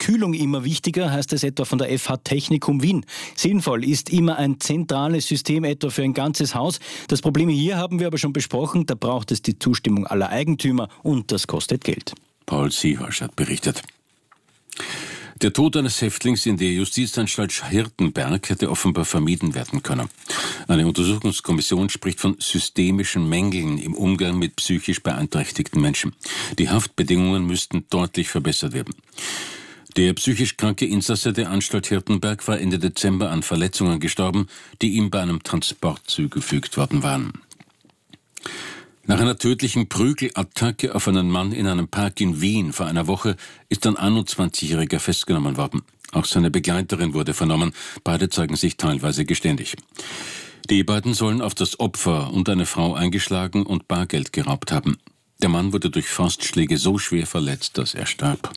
Kühlung immer wichtiger, heißt es etwa von der FH Technikum Wien. Sinnvoll ist immer ein zentrales System etwa für ein ganzes Haus. Das Problem hier haben wir aber schon besprochen, da braucht es die Zustimmung aller Eigentümer und das kostet Geld. Paul Siehasch hat berichtet. Der Tod eines Häftlings in der Justizanstalt Hirtenberg hätte offenbar vermieden werden können. Eine Untersuchungskommission spricht von systemischen Mängeln im Umgang mit psychisch beeinträchtigten Menschen. Die Haftbedingungen müssten deutlich verbessert werden. Der psychisch kranke Insasse der Anstalt Hirtenberg war Ende Dezember an Verletzungen gestorben, die ihm bei einem Transport zugefügt worden waren. Nach einer tödlichen Prügelattacke auf einen Mann in einem Park in Wien vor einer Woche ist ein 21-Jähriger festgenommen worden. Auch seine Begleiterin wurde vernommen. Beide zeigen sich teilweise geständig. Die beiden sollen auf das Opfer und eine Frau eingeschlagen und Bargeld geraubt haben. Der Mann wurde durch Faustschläge so schwer verletzt, dass er starb.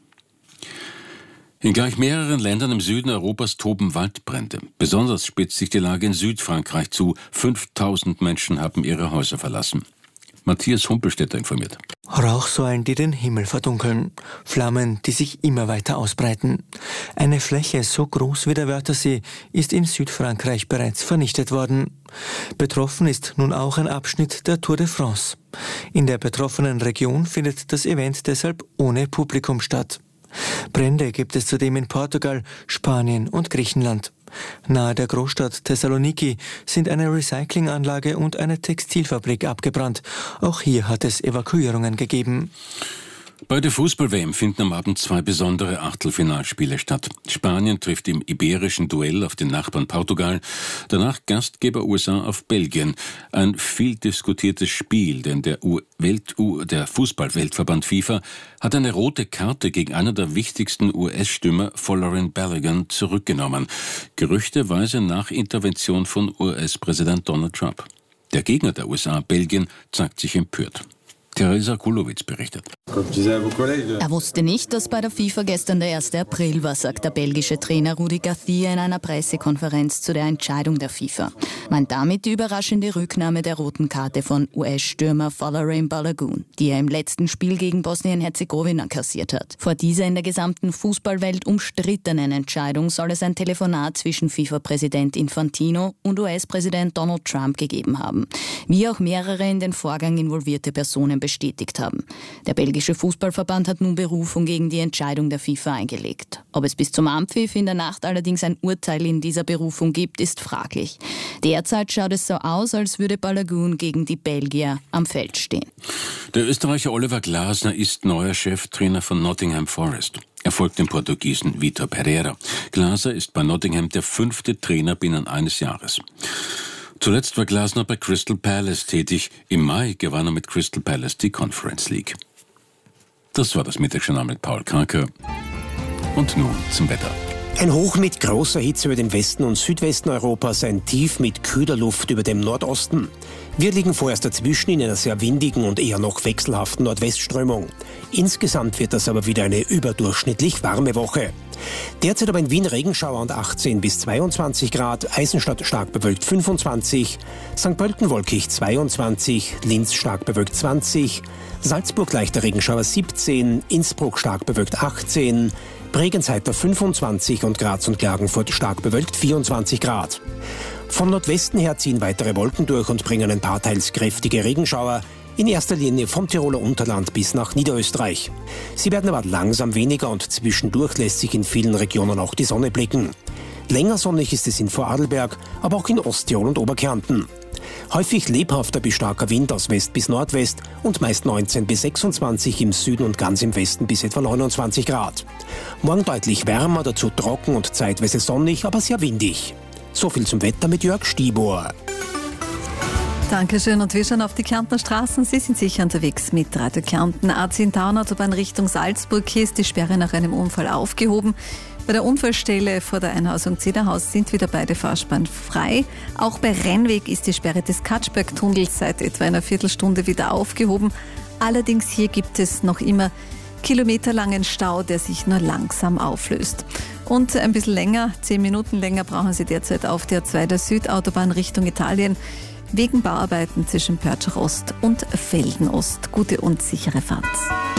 In gleich mehreren Ländern im Süden Europas toben Waldbrände. Besonders spitzt sich die Lage in Südfrankreich zu. 5000 Menschen haben ihre Häuser verlassen. Matthias Humpelstädter informiert. Rauchsäulen, die den Himmel verdunkeln. Flammen, die sich immer weiter ausbreiten. Eine Fläche so groß wie der Wörthersee ist in Südfrankreich bereits vernichtet worden. Betroffen ist nun auch ein Abschnitt der Tour de France. In der betroffenen Region findet das Event deshalb ohne Publikum statt. Brände gibt es zudem in Portugal, Spanien und Griechenland. Nahe der Großstadt Thessaloniki sind eine Recyclinganlage und eine Textilfabrik abgebrannt. Auch hier hat es Evakuierungen gegeben. Bei der Fußball-WM finden am Abend 2 besondere Achtelfinalspiele statt. Spanien trifft im iberischen Duell auf den Nachbarn Portugal, danach Gastgeber USA auf Belgien. Ein viel diskutiertes Spiel, denn der Fußball-Weltverband FIFA hat eine rote Karte gegen einen der wichtigsten US-Stürmer, Folarin Balogun, zurückgenommen. Gerüchteweise nach Intervention von US-Präsident Donald Trump. Der Gegner der USA, Belgien, zeigt sich empört. Theresa Kulowitz berichtet. Er wusste nicht, dass bei der FIFA gestern der 1. April war, sagt der belgische Trainer Rudi Garcia in einer Pressekonferenz zu der Entscheidung der FIFA. Meint damit die überraschende Rücknahme der roten Karte von US-Stürmer Folarin Balogun, die er im letzten Spiel gegen Bosnien-Herzegowina kassiert hat. Vor dieser in der gesamten Fußballwelt umstrittenen Entscheidung soll es ein Telefonat zwischen FIFA-Präsident Infantino und US-Präsident Donald Trump gegeben haben, wie auch mehrere in den Vorgang involvierte Personen bestätigt haben. Der belgische Fußballverband hat nun Berufung gegen die Entscheidung der FIFA eingelegt. Ob es bis zum Anpfiff in der Nacht allerdings ein Urteil in dieser Berufung gibt, ist fraglich. Derzeit schaut es so aus, als würde Balogun gegen die Belgier am Feld stehen. Der Österreicher Oliver Glasner ist neuer Cheftrainer von Nottingham Forest. Er folgt dem Portugiesen Vitor Pereira. Glasner ist bei Nottingham der 5. Trainer binnen eines Jahres. Zuletzt war Glasner bei Crystal Palace tätig. Im Mai gewann er mit Crystal Palace die Conference League. Das war das Mittagsjournal mit Paul Kranke. Und nun zum Wetter. Ein Hoch mit großer Hitze über den Westen und Südwesten Europas, ein Tief mit kühler Luft über dem Nordosten. Wir liegen vorerst dazwischen in einer sehr windigen und eher noch wechselhaften Nordwestströmung. Insgesamt wird das aber wieder eine überdurchschnittlich warme Woche. Derzeit aber in Wien Regenschauer und 18 bis 22 Grad, Eisenstadt stark bewölkt 25, St. Pölten wolkig 22, Linz stark bewölkt 20, Salzburg leichter Regenschauer 17, Innsbruck stark bewölkt 18, Bregenzheiter 25 und Graz und Klagenfurt stark bewölkt 24 Grad. Von Nordwesten her ziehen weitere Wolken durch und bringen ein paar teils kräftige Regenschauer, in erster Linie vom Tiroler Unterland bis nach Niederösterreich. Sie werden aber langsam weniger und zwischendurch lässt sich in vielen Regionen auch die Sonne blicken. Länger sonnig ist es in Vorarlberg, aber auch in Osttirol und Oberkärnten. Häufig lebhafter bis starker Wind aus West bis Nordwest und meist 19 bis 26 im Süden und ganz im Westen bis etwa 29 Grad. Morgen deutlich wärmer, dazu trocken und zeitweise sonnig, aber sehr windig. So viel zum Wetter mit Jörg Stibor. Dankeschön und wir schauen auf die Kärntner Straßen. Sie sind sicher unterwegs mit Radio Kärnten. A10 Autobahn Richtung Salzburg. Hier ist die Sperre nach einem Unfall aufgehoben. Bei der Unfallstelle vor der Einhausung Zederhaus sind wieder beide Fahrspuren frei. Auch bei Rennweg ist die Sperre des Katschberg-Tunnels seit etwa einer Viertelstunde wieder aufgehoben. Allerdings hier gibt es noch immer kilometerlangen Stau, der sich nur langsam auflöst. Und ein bisschen länger, 10 Minuten länger brauchen Sie derzeit auf der A2 der Südautobahn Richtung Italien. Wegen Bauarbeiten zwischen Pörtschach Ost und Felden Ost. Gute und sichere Fahrt.